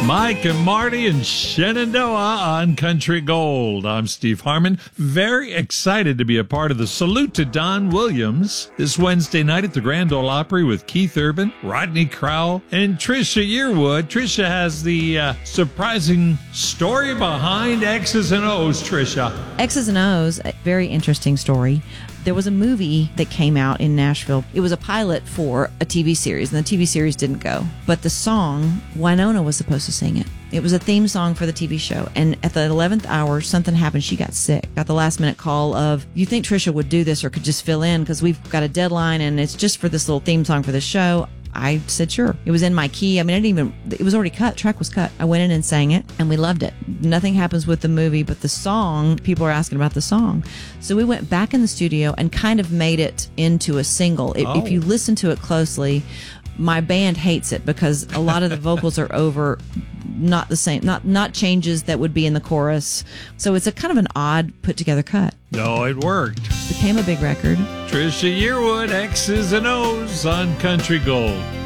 Mike and Marty and Shenandoah on Country Gold. I'm Steve Harmon. Very excited to be a part of the Salute to Don Williams this Wednesday night at the Grand Ole Opry with Keith Urban, Rodney Crowell, and Trisha Yearwood. Trisha has the surprising story behind X's and O's, Trisha. X's and O's, a very interesting story. There was a movie that came out in Nashville. It was a pilot for a TV series, and the TV series didn't go. But the song, Winona was supposed to sing it. It was a theme song for the TV show. And at the 11th hour, something happened. She got sick. Got the last minute call of, you think Trisha would do this or could just fill in because we've got a deadline and it's just for this little theme song for the show. I said, sure. It was in my key. I mean, it was already cut. Track was cut. I went in and sang it, and we loved it. Nothing happens with the movie, but the song, people are asking about the song. So we went back in the studio and kind of made it into a single. If you listen to it closely, my band hates it because a lot of the vocals are over, not the same, not changes that would be in the chorus. So it's a kind of an odd put together cut. No, it worked. Became a big record. Trisha Yearwood, X's and O's on Country Gold.